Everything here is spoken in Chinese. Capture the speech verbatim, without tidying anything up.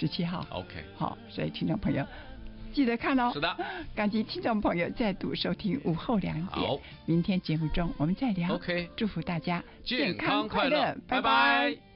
十七号。 OK， 好，所以听众朋友记得看哦。 是的， 感激听众朋友再度收听午后两点。 好， 明天节目中我们再聊。 OK， 祝福大家健康快乐，拜拜。